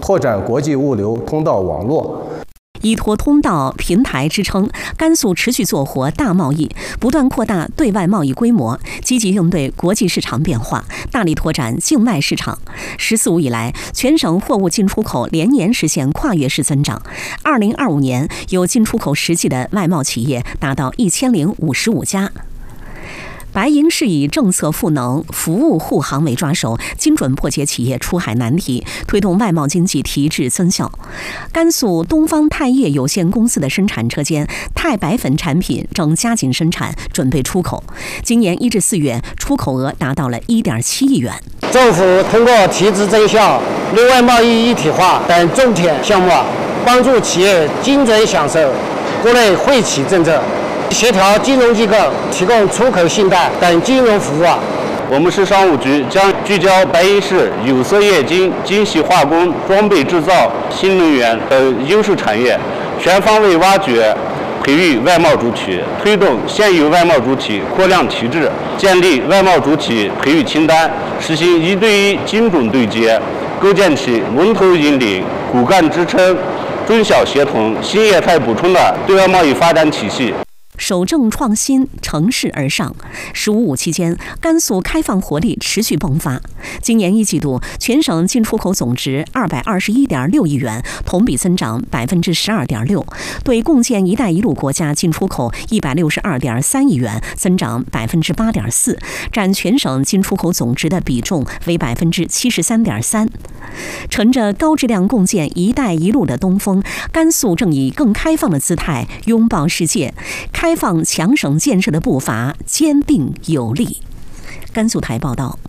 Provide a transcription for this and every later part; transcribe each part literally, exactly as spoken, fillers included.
拓展国际物流通道网络。 依托通道平台支撑，甘肃持续做活大贸易，不断扩大对外贸易规模，积极应对国际市场变化，大力拓展境外市场。“十四五”以来，全省货物进出口连年实现跨越式增长。二零二五年，有进出口实际的外贸企业达到一千零五十五家。白银是以政策赋能、服务护航为抓手，精准破解企业出海难题，推动外贸经济提质增效。甘肃东方钛业有限公司的生产车间钛白粉产品正加紧生产，准备出口。今年一至四月，出口额达到了一点七亿元。 政府通过提质增效、内外贸易一体化等重点项目，帮助企业精准享受国内惠企政策。协调金融机构提供出口信贷等金融服务。 我们市商务局将聚焦白银市有色冶金、精细化工、装备制造、新能源等优势产业，全方位挖掘、培育外贸主体，推动现有外贸主体扩量提质，建立外贸主体培育清单，实行一对一精准对接，构建起龙头引领、骨干支撑、中小协同、新业态补充的对外贸易发展体系。 守正创新，乘势而上。十五五期间，甘肃开放活力持续迸发。今年一季度，全省进出口总值二百二十一点六亿元，同比增长百分之十二点六，对共建“一带一路”国家进出口一百六十二点三亿元，增长百分之八点四，占全省进出口总值的比重为百分之七十三点三。乘着高质量共建“一带一路”的东风，甘肃正以更开放的姿态拥抱世界。开放强省建设的步伐坚定有力。甘肃台报道。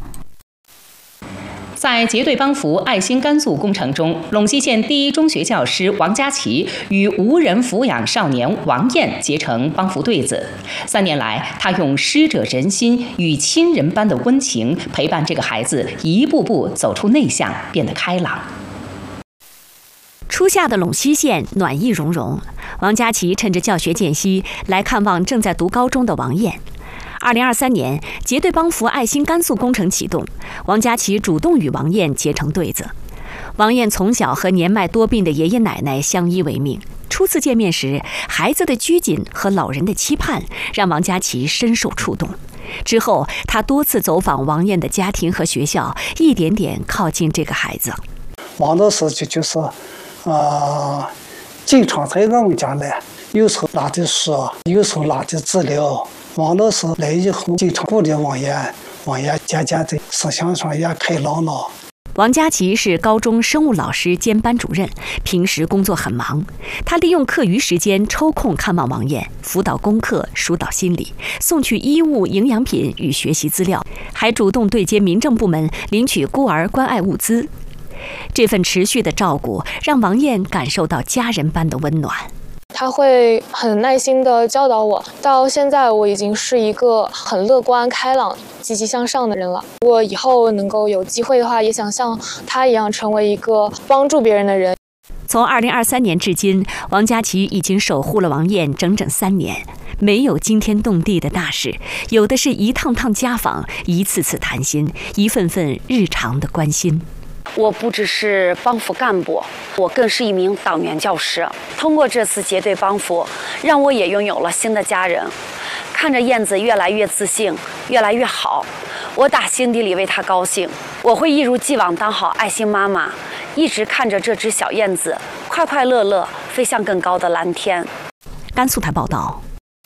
在结对帮扶爱心甘肃工程中，陇西县第一中学教师王佳琪与无人抚养少年王艳结成帮扶对子。三年来，他用师者仁心与亲人般的温情陪伴这个孩子一步步走出内向，变得开朗。 初夏的陇西县暖意融融，王佳琪趁着教学间隙来看望正在读高中的王艳。二零二三年，结对帮扶爱心甘肃工程启动，王佳琪主动与王艳结成对子。王艳从小和年迈多病的爷爷奶奶相依为命，初次见面时，孩子的拘谨和老人的期盼让王佳琪深受触动。之后，他多次走访王艳的家庭和学校，一点点靠近这个孩子。 王老师就就是。呃，经常在我们家来，有时候拿的书，有时候拿的资料。王老师来以后，经常鼓励王艳，王艳渐渐在思想上也开朗了。 王佳琪是高中生物老师兼班主任，平时工作很忙。他利用课余时间抽空看望王艳，辅导功课、疏导心理，送去衣物、营养品与学习资料，还主动对接民政部门领取孤儿关爱物资。这份持续的照顾让王艳感受到家人般的温暖。 他会很耐心地教导我，到现在我已经是一个很乐观、开朗、积极向上的人了。如果以后能够有机会的话，也想像他一样成为一个帮助别人的人。 从二零二三年至今，王佳琪已经守护了王艳整整三年。没有惊天动地的大事，有的是一趟趟家访，一次次谈心，一份份日常的关心。 我不只是帮扶干部，我更是一名党员教师。通过这次结对帮扶，让我也拥有了新的家人。看着燕子越来越自信，越来越好，我打心底里为她高兴。我会一如既往当好爱心妈妈，一直看着这只小燕子快快乐乐飞向更高的蓝天。 甘肃台报道。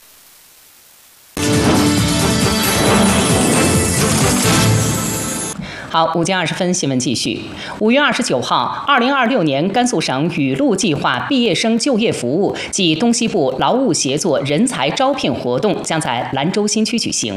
好，午间二十分，新闻继续。五月二十九号，二零二六年甘肃省雨露计划毕业生就业服务暨东西部劳务协作人才招聘活动将在兰州新区举行。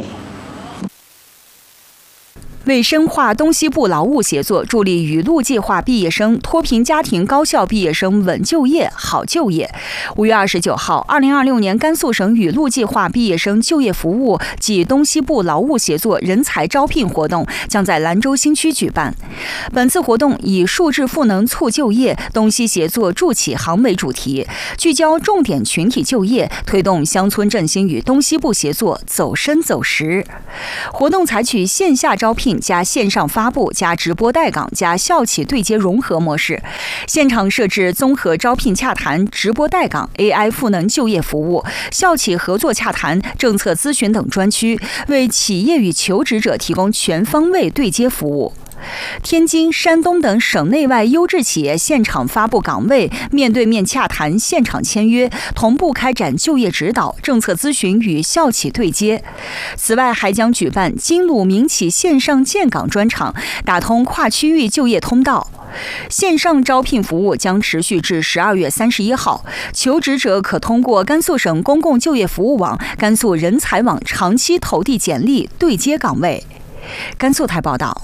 为深化东西部劳务协作，助力雨露计划毕业生、脱贫家庭高校毕业生稳就业、好就业。五月二十九号，二零二六年甘肃省雨露计划毕业生就业服务暨东西部劳务协作人才招聘活动将在兰州新区举办。本次活动以数字赋能促就业、东西协作助企行为主题，聚焦重点群体就业，推动乡村振兴与东西部协作走深走实。活动采取线下招聘、 聘加线上发布加直播带岗加校企对接融合模式，现场设置综合招聘洽谈、直播带岗、A I 赋能就业服务、校企合作洽谈、政策咨询等专区，为企业与求职者提供全方位对接服务。天津、山东等省内外优质企业现场发布岗位，面对面洽谈、现场签约，同步开展就业指导、政策咨询与校企对接。此外，还将举办金鲁民企线上建岗专场，打通跨区域就业通道。线上招聘服务将持续至十二月三十一号，求职者可通过甘肃省公共就业服务网、甘肃人才网长期投递简历对接岗位。甘肃台报道。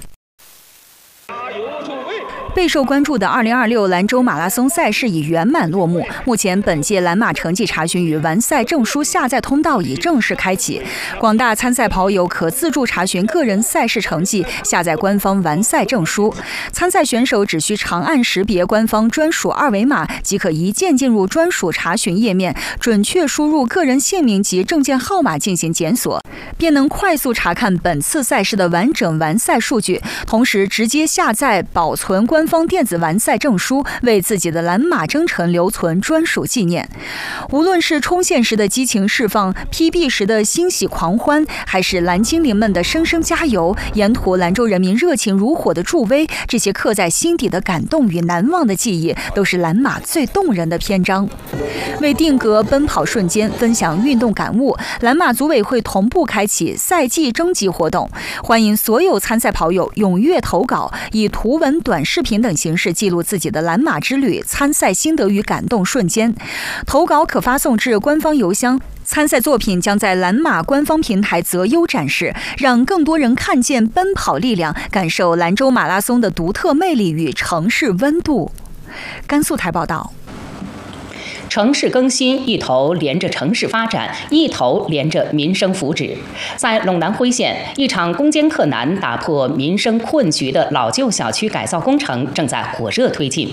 备受关注的二零二六兰州马拉松赛事已圆满落幕。目前，本届兰马成绩查询与完赛证书下载通道已正式开启，广大参赛跑友可自助查询个人赛事成绩，下载官方完赛证书。参赛选手只需长按识别官方专属二维码，即可一键进入专属查询页面，准确输入个人姓名及证件号码进行检索，便能快速查看本次赛事的完整完赛数据，同时直接下载保存官方电子完赛证书，为自己的蓝马征程留存专属纪念。无论是冲线时的激情释放， P B 时的欣喜狂欢，还是蓝精灵们的声声加油，沿途兰州人民热情如火的助威，这些刻在心底的感动与难忘的记忆，都是蓝马最动人的篇章。为定格奔跑瞬间，分享运动感悟，蓝马组委会同步开启赛季征集活动，欢迎所有参赛跑友踊跃投稿，以图文、短视频等形式记录自己的蓝马之旅、参赛心得与感动瞬间。投稿可发送至官方邮箱，参赛作品将在蓝马官方平台择优展示，让更多人看见奔跑力量，感受兰州马拉松的独特魅力与城市温度。甘肃台报道。 城市更新一头连着城市发展，一头连着民生福祉。在陇南辉县，一场攻坚克难、打破民生困局的老旧小区改造工程正在火热推进。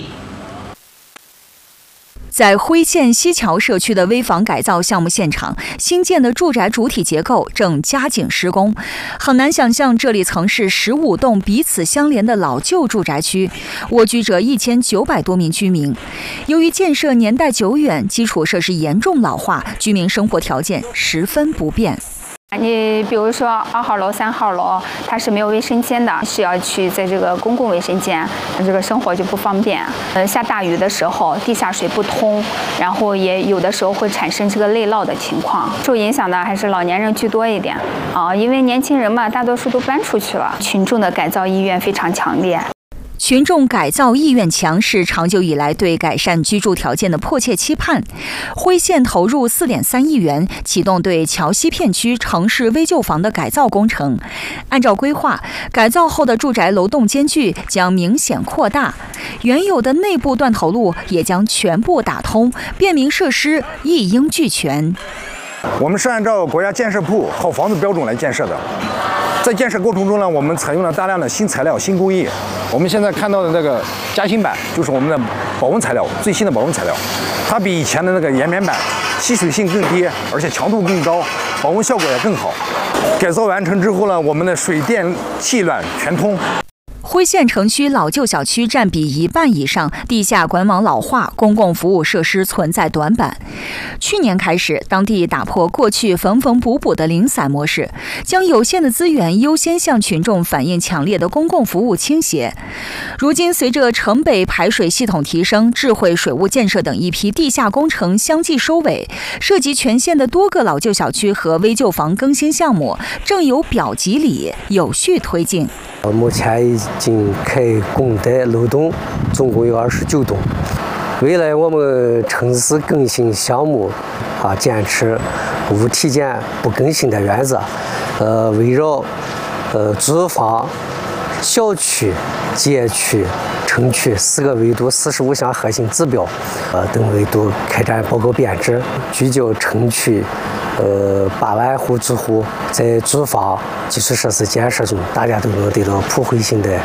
在辉县西桥社区的危房改造项目现场，新建的住宅主体结构正加紧施工。很难想象，这里曾是十五栋彼此相连的老旧住宅区，蜗居着一千九百多名居民。由于建设年代久远，基础设施严重老化，居民生活条件十分不便。 你比如说二号楼、三号楼，它是没有卫生间的，是要去在这个公共卫生间，这个生活就不方便。呃，下大雨的时候，地下水不通，然后也有的时候会产生这个内涝的情况。受影响的还是老年人居多一点啊，因为年轻人嘛，大多数都搬出去了，群众的改造意愿非常强烈。 群众改造意愿强是长久以来对改善居住条件的迫切期盼。辉县投入四点三亿元，启动对桥西片区城市危旧房的改造工程。按照规划，改造后的住宅楼栋间距将明显扩大，原有的内部断头路也将全部打通，便民设施一应俱全。 我们是按照国家建设部好房子标准来建设的。在建设过程中呢，我们采用了大量的新材料、新工艺。我们现在看到的这个夹心板，就是我们的保温材料，最新的保温材料，它比以前的那个岩棉板吸水性更低，而且强度更高，保温效果也更好。改造完成之后呢，我们的水电气暖全通。 辉县城区老旧小区占比一半以上，地下管网老化，公共服务设施存在短板。去年开始，当地打破过去缝缝补补的零散模式，将有限的资源优先向群众反映强烈的公共服务倾斜。如今，随着城北排水系统提升、智慧水务建设等一批地下工程相继收尾，涉及全县的多个老旧小区和危旧房更新项目正有表及里有序推进。 目前已经开工的楼栋总共有二十九栋。未来我们城市更新项目啊，坚持无体检不更新的原则，呃，围绕呃住房、小区、街区、城区四个维度四十五项核心指标，呃等维度开展报告编制，聚焦城区。呃，八万户住户在住房基础设施建设中，大家都能得到普惠性的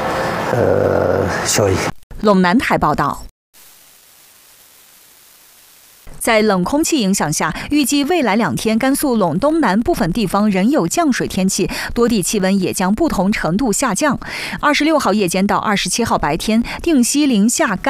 呃效益。 陇南台报道。 在冷空气影响下，预计未来两天甘肃陇东南部分地方仍有降水天气，多地气温也将不同程度下降。二十六号夜间到二十七号白天，定西临夏甘